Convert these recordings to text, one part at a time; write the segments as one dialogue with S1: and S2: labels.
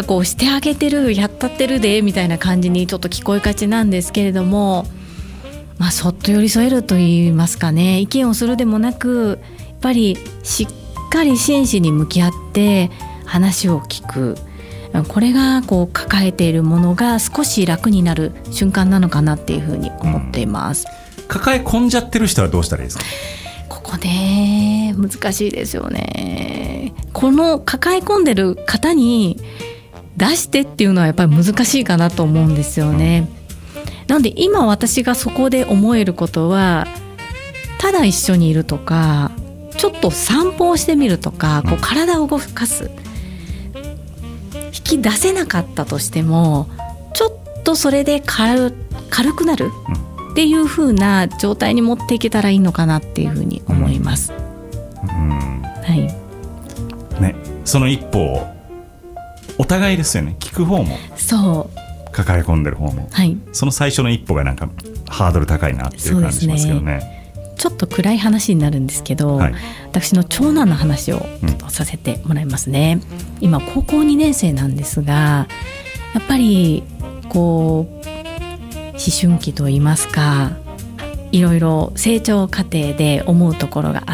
S1: こうしてあげてる、やったってるでみたいな感じにちょっと聞こえがちなんですけれども、そっと寄り添えると言いますかね、意見をするでもなく、やっぱりしっかり真摯に向き合って話を聞く、これがこう抱えているものが少し楽になる瞬間なのかなっていうふうに思っています。
S2: 抱え込んじゃってる人はどうしたらいいですか？
S1: ここね、難しいですよね。この抱え込んでる方に出してっていうのはやっぱり難しいかなと思うんですよね。なので今私がそこで思えることは、ただ一緒にいるとか、ちょっと散歩をしてみるとか、こう体を動かす、引き出せなかったとしてもちょっとそれで軽くなるっていう風な状態に持っていけたらいいのかなっていう風に思います。はい
S2: ね、その一歩をお互いですよね。聞く方も
S1: そう
S2: 抱え込んでる方も、はい、その最初の一歩がなんかハードル高いなっていう感じしますけどね。
S1: ちょっと暗い話になるんですけど、はい、私の長男の話をちょっとさせてもらいますね。今高校2年生なんですが、やっぱりこう思春期といいますか、いろいろ成長過程で思うところがあって、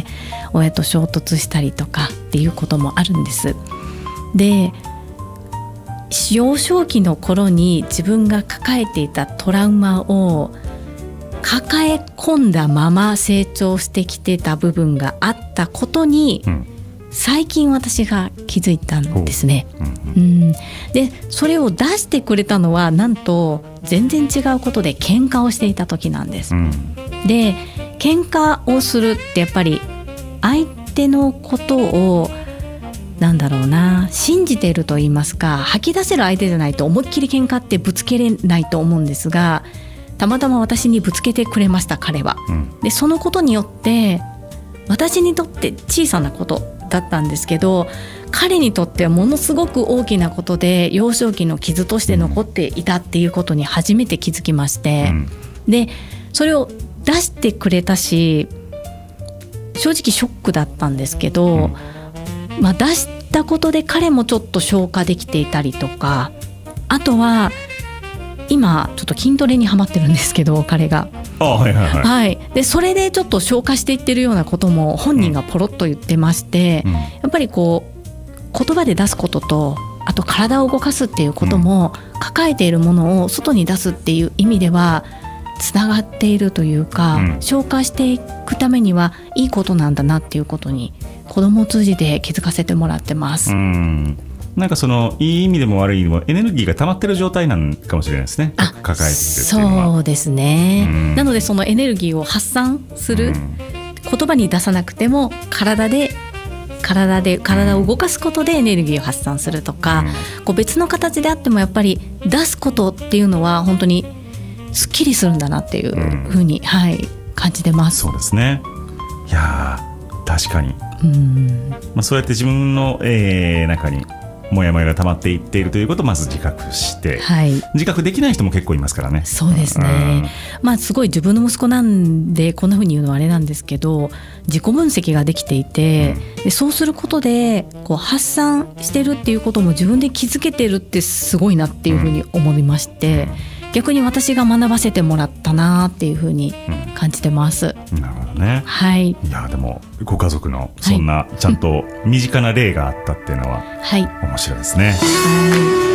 S1: 親と衝突したりとかっていうこともあるんです。で、幼少期の頃に自分が抱えていたトラウマを抱え込んだまま成長してきてた部分があったことに、最近私が気づいたんですね。でそれを出してくれたのはなんと全然違うことで喧嘩をしていた時なんです。で喧嘩をするってやっぱり相手のことを信じていると言いますか、吐き出せる相手じゃないと思いっきり喧嘩ってぶつけれないと思うんですが、たまたま私にぶつけてくれました、彼は。でそのことによって私にとって小さなことだったんですけど、彼にとってはものすごく大きなことで、幼少期の傷として残っていたっていうことに初めて気づきまして、でそれを出してくれたし、正直ショックだったんですけど、出したことで彼もちょっと消化できていたりとか、あとは今ちょっと筋トレにハマってるんですけど、彼がでそれでちょっと消化していってるようなことも本人がポロッと言ってまして、やっぱりこう言葉で出すことと、あと体を動かすっていうことも、抱えているものを外に出すっていう意味ではつながっているというか、消化していくためにはいいことなんだなっていうことに子供を通じて気づかせてもらってます。
S2: なんかそのいい意味でも悪い意味でもエネルギーが溜まってる状態なのかもしれないですね。抱えているっていうのは。
S1: そうですね。なのでそのエネルギーを発散する、言葉に出さなくても体を動かすことでエネルギーを発散するとか、こう別の形であってもやっぱり出すことっていうのは本当にすっきりするんだなっていうふうに、感じてます。
S2: そうですね。いや確かに、そうやって自分の、中にモヤモヤが溜まっていっているということをまず自覚して、自覚できない人も結構いますからね。
S1: そうですね。すごい自分の息子なんでこんな風に言うのはあれなんですけど、自己分析ができていて、でそうすることでこう発散してるっていうことも自分で気づけてるってすごいなっていう風に思いまして、逆に私が学ばせてもらったなっていう風に感じてます。
S2: なるほどね。いやでもご家族のそんなちゃんと身近な例があったっていうのは面白いですね。